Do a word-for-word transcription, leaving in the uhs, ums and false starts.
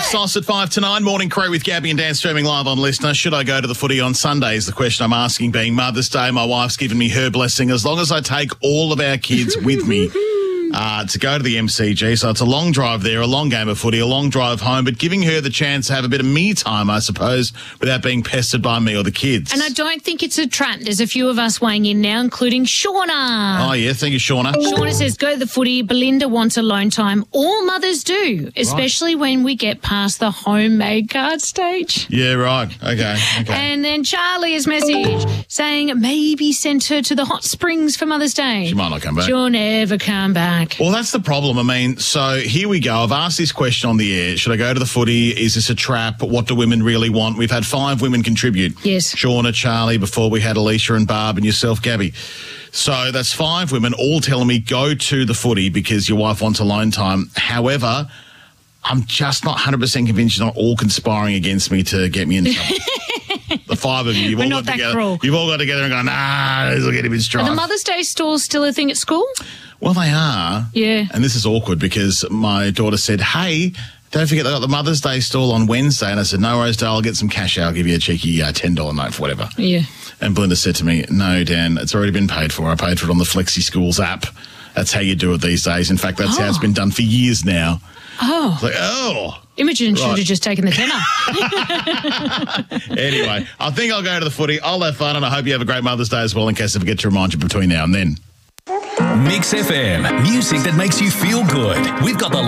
Sauce at five to nine. Morning Crew with Gabby and Dan streaming live on Listener. Should I go to the footy on Sunday is the question I'm asking, being Mother's Day. My wife's given me her blessing as long as I take all of our kids with me. Uh, to go to the M C G. So it's a long drive there, a long game of footy, a long drive home, but giving her the chance to have a bit of me time, I suppose, without being pestered by me or the kids. And I don't think it's a trap. There's a few of us weighing in now, including Shauna. Oh, yeah. Thank you, Shauna. Shauna says, go to the footy. Belinda wants alone time. All mothers do, especially right. when we get past the homemade card stage. Yeah, right. Okay. okay. And then Charlie has messaged saying maybe send her to the hot springs for Mother's Day. She might not come back. She'll never come back. Well, that's the problem. I mean, so here we go. I've asked this question on the air. Should I go to the footy? Is this a trap? What do women really want? We've had five women contribute. Yes. Shauna, Charlie, before we had Alicia and Barb, and yourself, Gabby. So that's five women all telling me go to the footy because your wife wants alone time. However, I'm just not one hundred percent convinced you're not all conspiring against me to get me in trouble. The five of you, you've We're all not got that together. cruel. You've all got together and gone, nah, this will get a bit strife. Are the Mother's Day stores still a thing at school? Well, they are. Yeah. And this is awkward because my daughter said, hey, don't forget they got the Mother's Day stall on Wednesday. And I said, no worries, Dale, I'll get some cash out. I'll give you a cheeky uh, ten dollars note for whatever. Yeah. And Belinda said to me, no, Dan, it's already been paid for. I paid for it on the Flexi Schools app. That's how you do it these days. In fact, that's oh. how it's been done for years now. Oh. It's like, oh. Imogen right. should have just taken the tenner. Anyway, I think I'll go to the footy. I'll have fun, and I hope you have a great Mother's Day as well in case I forget to remind you between now and then. Mix F M, music that makes you feel good. We've got the